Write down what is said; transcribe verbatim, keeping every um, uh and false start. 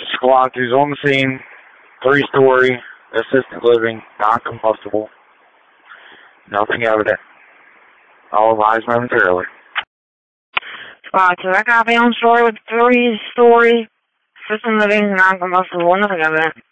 Squad is on the scene. Three-story, assisted living, non-combustible. Nothing evident. All rise momentarily. Squad two, I copy on story with three-story, assisted living, non-combustible, nothing evident.